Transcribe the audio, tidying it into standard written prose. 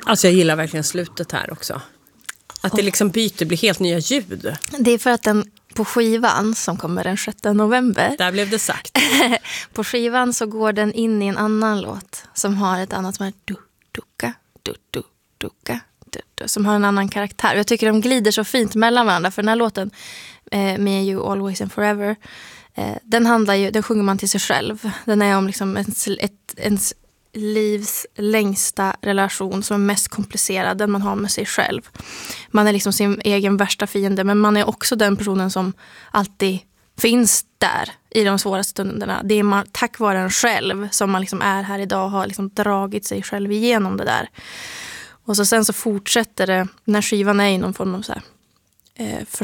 Alltså jag gillar verkligen slutet här också. Att det liksom byter, blir helt nya ljud. Det är för att den på skivan som kommer den 6 november. Där blev det sagt. På skivan så går den in i en annan låt som har ett annat som är du-duka, du-du-duka, du-du, som har en annan karaktär. Jag tycker de glider så fint mellan varandra, för den här låten Me and You Always and Forever, den sjunger man till sig själv. Den är om liksom ens livs längsta relation som är mest komplicerad, den man har med sig själv. Man är liksom sin egen värsta fiende, men man är också den personen som alltid finns där i de svåraste stunderna. Det är tack vare en själv som man liksom är här idag och har liksom dragit sig själv igenom det där. Och så sen så fortsätter det, när skivan är i någon form av så här